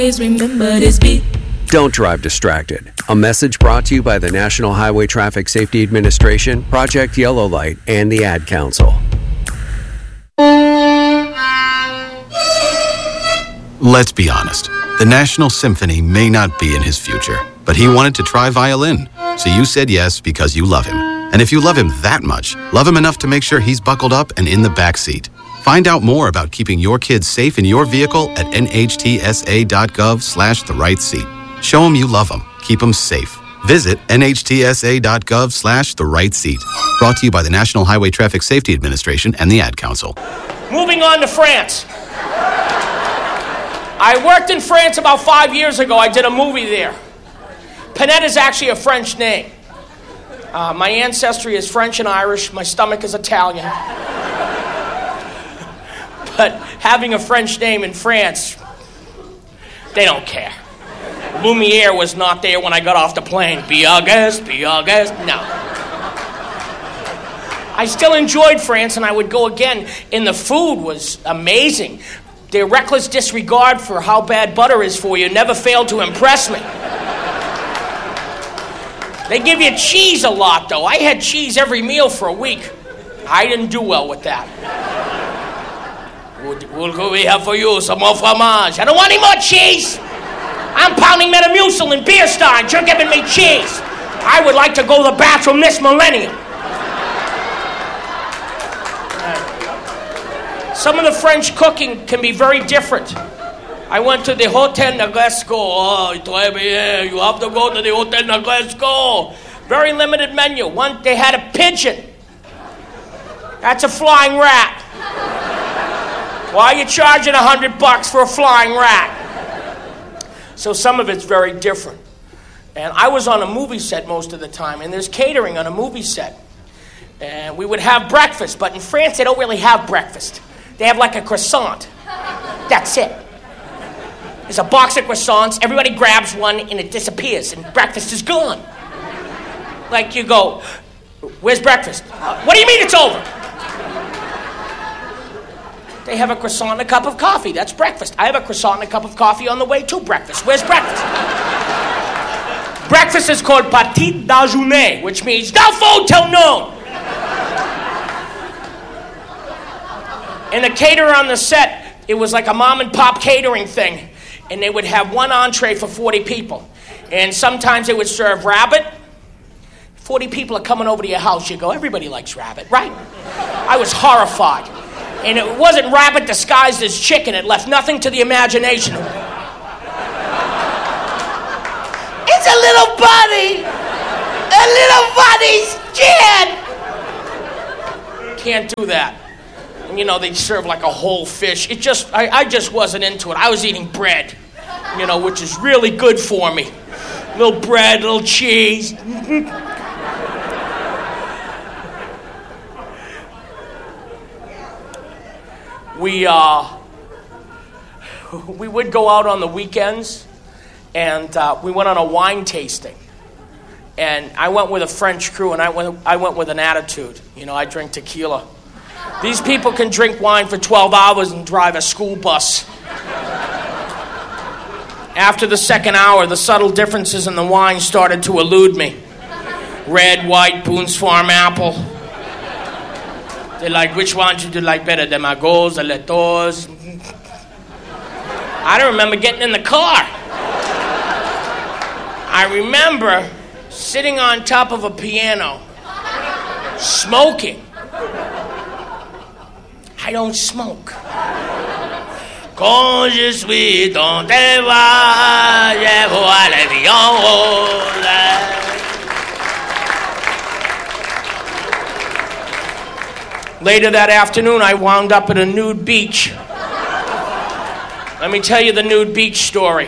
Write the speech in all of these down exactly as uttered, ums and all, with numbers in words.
Remember this beat. Don't drive distracted. A message brought to you by the National Highway Traffic Safety Administration, Project Yellow Light, and the Ad Council. Let's be honest. The National Symphony may not be in his future, but he wanted to try violin. So you said yes because you love him. And if you love him that much, love him enough to make sure he's buckled up and in the back seat. Find out more about keeping your kids safe in your vehicle at nhtsa.gov slash the right seat. Show them you love them. Keep them safe. Visit nhtsa.gov slash the right seat. Brought to you by the National Highway Traffic Safety Administration and the Ad Council. Moving on to France. I worked in France about five years ago. I did a movie there. Panette is actually a French name. Uh, my ancestry is French and Irish. My stomach is Italian. But having a French name in France, they don't care. Lumiere was not there when I got off the plane. Be our guest, be our guest. No. I still enjoyed France, and I would go again. And the food was amazing. Their reckless disregard for how bad butter is for you never failed to impress me. They give you cheese a lot, though. I had cheese every meal for a week. I didn't do well with that. What do we have for you? Some more fromage. I don't want any more cheese. I'm pounding Metamucil and beer steins. You're giving me cheese. I would like to go to the bathroom this millennium. Some of the French cooking can be very different. I went to the Hotel Negresco. Oh, très bien. You have to go to the Hotel Negresco. Very limited menu. One, they had a pigeon. That's a flying rat. Why are you charging a hundred bucks for a flying rat? So some of it's very different. And I was on a movie set most of the time, and there's catering on a movie set. And we would have breakfast, but in France they don't really have breakfast. They have like a croissant. That's it. There's a box of croissants, everybody grabs one, and it disappears, and breakfast is gone. Like you go, where's breakfast? Uh, what do you mean it's over? They have a croissant and a cup of coffee. That's breakfast. I have a croissant and a cup of coffee on the way to breakfast. Where's breakfast? Breakfast is called petit déjeuner, which means no food till noon. And the caterer on the set, it was like a mom and pop catering thing. And they would have one entree for forty people. And sometimes they would serve rabbit. forty people are coming over to your house. You go, everybody likes rabbit, right? I was horrified. And it wasn't rabbit disguised as chicken. It left nothing to the imagination. It's a little bunny. A little bunny's skin. Can't do that. And you know, they serve like a whole fish. It just, I, I just wasn't into it. I was eating bread, you know, which is really good for me. Little bread, little cheese. We uh, we would go out on the weekends, and uh, we went on a wine tasting. And I went with a French crew, and I went I went with an attitude. You know, I drink tequila. These people can drink wine for twelve hours and drive a school bus. After the second hour, the subtle differences in the wine started to elude me. Red, white, Boone's Farm apple. They're like, which one do you like better, the Magos, the Letos? I don't remember getting in the car. I remember sitting on top of a piano, smoking. I don't smoke. Quand je suis dans tes bras, je vois la vie en rose. Later that afternoon, I wound up at a nude beach. Let me tell you the nude beach story.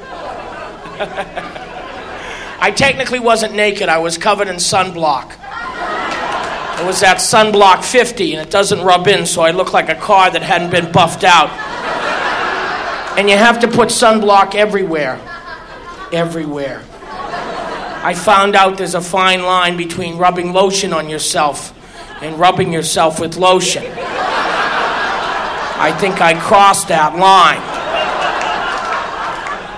I technically wasn't naked. I was covered in sunblock. It was that sunblock fifty, and it doesn't rub in, so I look like a car that hadn't been buffed out. And you have to put sunblock everywhere. Everywhere. I found out there's a fine line between rubbing lotion on yourself and rubbing yourself with lotion. I think I crossed that line.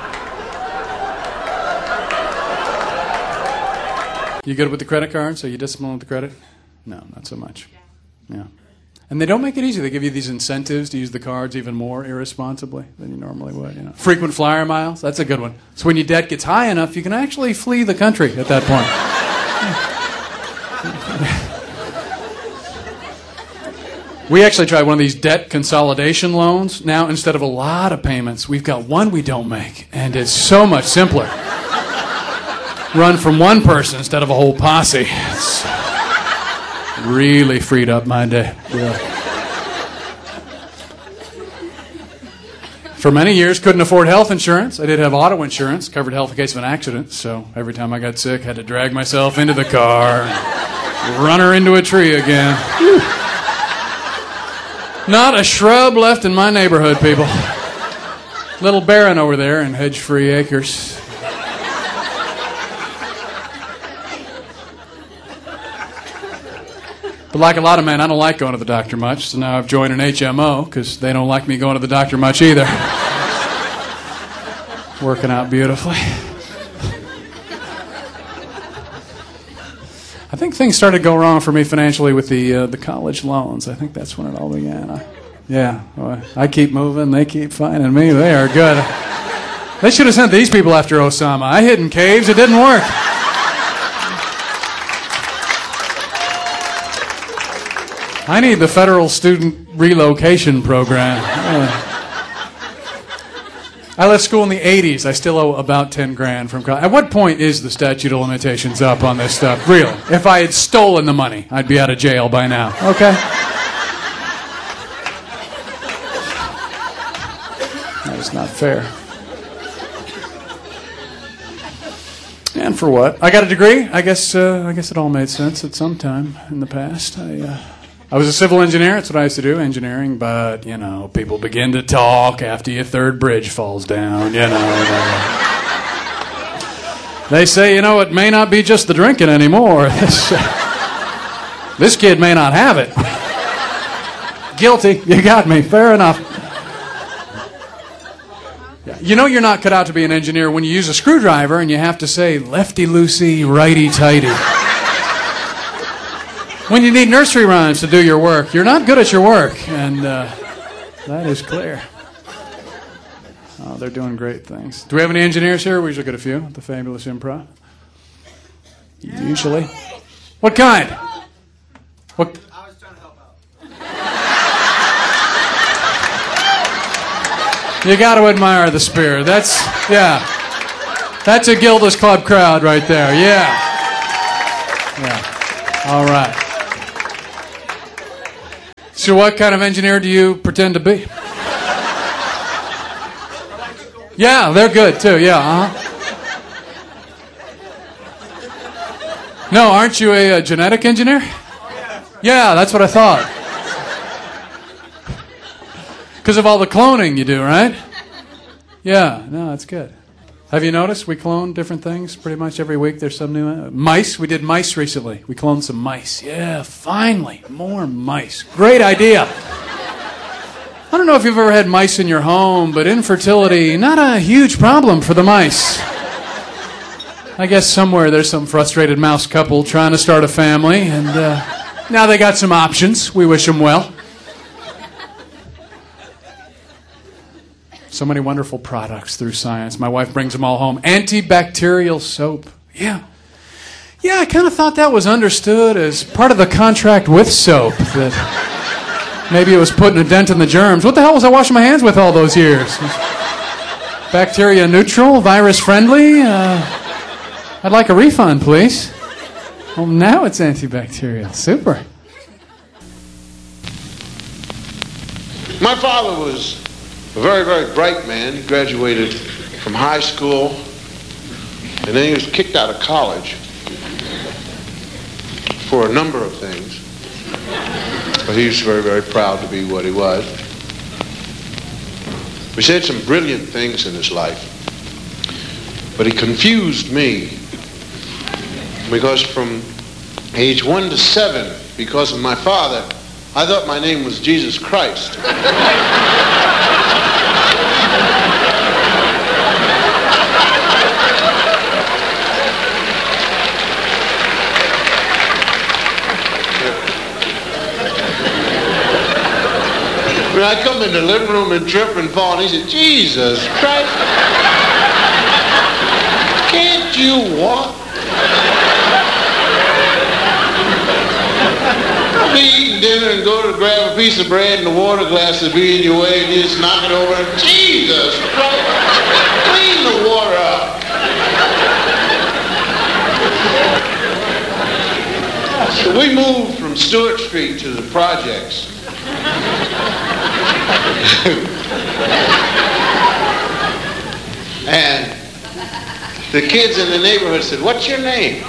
You good with the credit cards? Are you disciplined with the credit? No, not so much. Yeah. And they don't make it easy. They give you these incentives to use the cards even more irresponsibly than you normally would. You know. Frequent flyer miles, that's a good one. So when your debt gets high enough, you can actually flee the country at that point. We actually tried one of these debt consolidation loans. Now, instead of a lot of payments, we've got one we don't make. And it's so much simpler. Run from one person instead of a whole posse. It's really freed up my day. Yeah. For many years, couldn't afford health insurance. I did have auto insurance, covered health in case of an accident. So every time I got sick, I had to drag myself into the car and run her into a tree again. Whew. Not a shrub left in my neighborhood, people. Little barren over there in hedge-free acres. But like a lot of men, I don't like going to the doctor much, so now I've joined an H M O because they don't like me going to the doctor much either. Working out beautifully. I think things started to go wrong for me financially with the uh, the college loans. I think that's when it all began. I, yeah, well, I keep moving, they keep finding me. They are good. They should have sent these people after Osama. I hid in caves, it didn't work. I need the federal student relocation program. Uh, I left school in the eighties. I still owe about ten grand from college. At what point is the statute of limitations up on this stuff? Really? If I had stolen the money, I'd be out of jail by now. Okay? That is not fair. And for what? I got a degree. I guess uh, I guess it all made sense at some time in the past. I... Uh, I was a civil engineer, that's what I used to do, engineering, but, you know, people begin to talk after your third bridge falls down, you know. They say, you know, it may not be just the drinking anymore. This, uh, this kid may not have it. Guilty, you got me, fair enough. You know you're not cut out to be an engineer when you use a screwdriver and you have to say, lefty-loosey, righty-tighty. When you need nursery rhymes to do your work, you're not good at your work, and uh, that is clear. Oh, they're doing great things. Do we have any engineers here? We usually get a few at the Fabulous Improv. Usually. What kind? What? I was trying to help out. You got to admire the spirit. That's, yeah. That's a Gilda's Club crowd right there. Yeah. Yeah. All right. So what kind of engineer do you pretend to be? Yeah, they're good too, yeah, uh-huh. No, aren't you a, a genetic engineer? Yeah, that's what I thought. Because of all the cloning you do, right? Yeah, no, that's good. Have you noticed we clone different things pretty much every week? There's some new... Uh, mice, we did mice recently. We cloned some mice. Yeah, finally, more mice. Great idea. I don't know if you've ever had mice in your home, but infertility, not a huge problem for the mice. I guess somewhere there's some frustrated mouse couple trying to start a family, and uh, now they got some options. We wish them well. So many wonderful products through science. My wife brings them all home. Antibacterial soap. Yeah. Yeah, I kind of thought that was understood as part of the contract with soap. That maybe it was putting a dent in the germs. What the hell was I washing my hands with all those years? Bacteria neutral? Virus friendly? Uh, I'd like a refund, please. Well, now it's antibacterial. Super. My father was a very, very bright man. He graduated from high school, and then he was kicked out of college for a number of things. But he was very, very proud to be what he was. He said some brilliant things in his life, but he confused me because from age one to seven, because of my father, I thought my name was Jesus Christ. I come in the living room and trip and fall, and he said, Jesus Christ, can't you walk? I'll be eating dinner and go to grab a piece of bread and a water glass will be in your way and you just knock it over. Jesus Christ, clean the water up. So we moved from Stewart Street to the projects. And the kids in the neighborhood said, what's your name?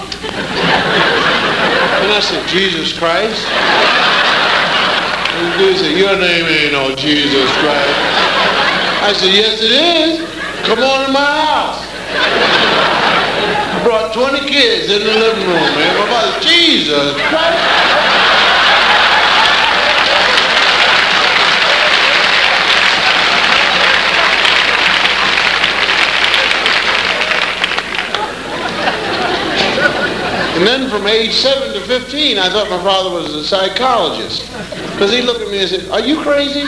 And I said, Jesus Christ. And the dude said, your name ain't no Jesus Christ. I said, yes it is. Come on in my house. I brought twenty kids in the living room, man. My father, Jesus Christ. And then from age seven to fifteen, I thought my father was a psychologist. Because he looked at me and said, are you crazy?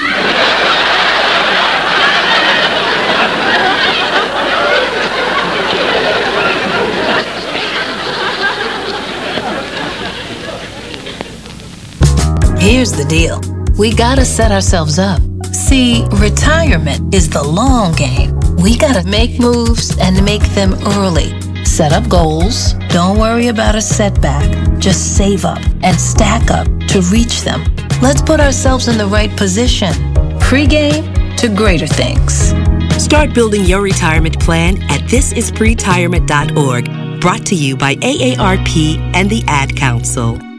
Here's the deal. We gotta set ourselves up. See, retirement is the long game. We gotta make moves and make them early. Set up goals. Don't worry about a setback. Just save up and stack up to reach them. Let's put ourselves in the right position. Pre-game to greater things. Start building your retirement plan at this is pretirement dot org. Brought to you by A A R P and the Ad Council.